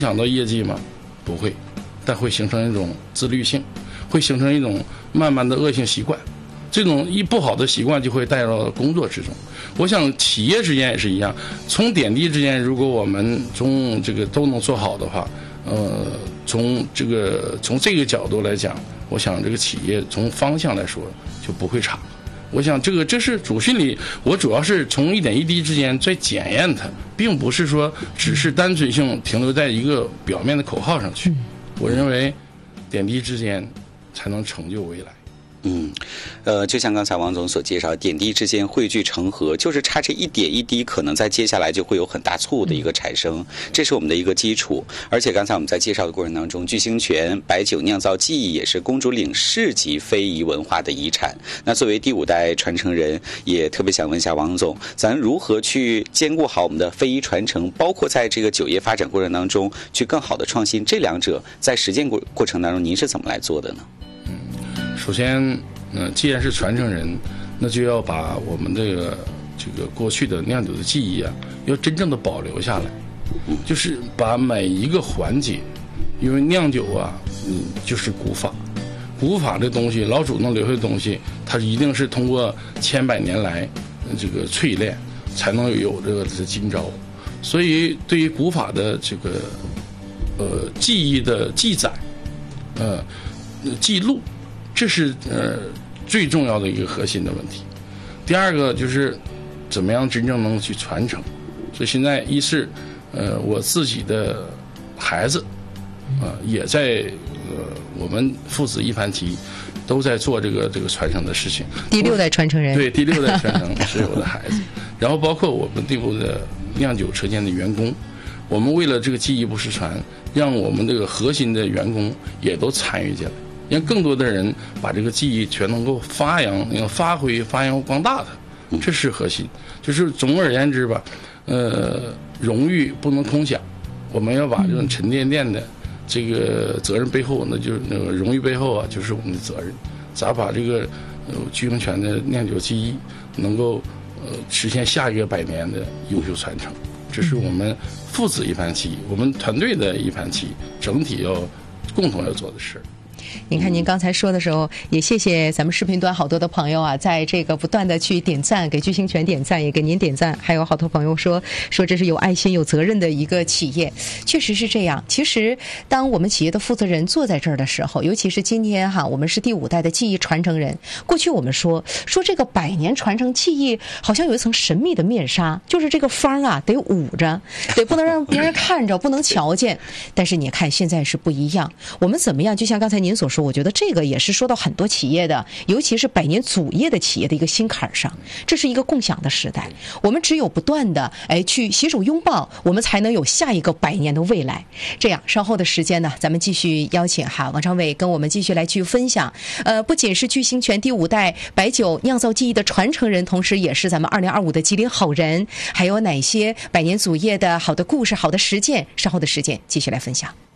想到业绩吗？不会，但会形成一种自律性，会形成一种慢慢的恶性习惯。这种一不好的习惯就会带到工作之中。我想企业之间也是一样，从点滴之间，如果我们从这个都能做好的话，从这个角度来讲，我想这个企业从方向来说就不会差。我想这是主训里，我主要是从一点一滴之间在检验它，并不是说只是单纯性停留在一个表面的口号上去。我认为点滴之间才能成就未来。 就像刚才王总所介绍，点滴之间汇聚成河，就是差这一点一滴，可能在接下来就会有很大错误的一个产生，这是我们的一个基础。而且刚才我们在介绍的过程当中，聚星泉白酒酿造技艺也是公主岭市级非遗文化的遗产。那作为第5代传承人，也特别想问一下王总，咱如何去兼顾好我们的非遗传承，包括在这个酒业发展过程当中去更好的创新，这两者在实践过程当中您是怎么来做的呢？ 首先，既然是传承人，那就要把我们这个过去的酿酒的技艺啊，要真正的保留下来，就是把每一个环节，因为酿酒啊，就是古法，古法这东西，老祖宗留下的东西，它一定是通过千百年来这个淬炼，才能有这个今朝。所以，对于古法的这个技艺的记载，记录。这是最重要的一个核心的问题。第二个就是怎么样真正能去传承。所以现在一是我自己的孩子也在我们父子一盘棋都在做这个传承的事情。 第6代传承人。 对，第6代传承是我的孩子。然后包括我们内部的酿酒车间的员工，我们为了这个技艺不失传，让我们这个核心的员工也都参与进来。让更多的人把这个技艺全能够发扬光大的，这是核心。就是总而言之吧，荣誉不能空想，我们要把这种沉甸甸的这个责任背后，那就是那个荣誉背后啊，就是我们的责任。咋把这个聚星泉的酿酒技艺能够实现下一个100年的优秀传承？这是我们父子一盘棋，我们团队的一盘棋，整体要共同要做的事。 您看您刚才说的时候，也谢谢咱们视频端好多的朋友啊，在这个不断的去点赞，给聚星泉点赞，也给您点赞。还有好多朋友说这是有爱心有责任的一个企业，确实是这样。其实当我们企业的负责人坐在这儿的时候，尤其是今天我们是第5代的技艺传承人。过去我们说这个100年传承技艺好像有一层神秘的面纱，就是这个方啊得捂着，得不能让别人看着，不能瞧见。但是你看现在是不一样，我们怎么样？就像刚才您所说，我觉得这个也是说到很多企业的，尤其是100年祖业的企业的一个心坎上。这是一个共享的时代，我们只有不断的去携手拥抱，我们才能有下一个100年的未来。这样稍后的时间呢，咱们继续邀请王常伟跟我们继续来去分享。不仅是聚星泉第5代白酒酿造技艺的传承人，同时也是咱们2025的吉林好人，还有哪些100年祖业的好的故事、好的实践，稍后的时间继续来分享。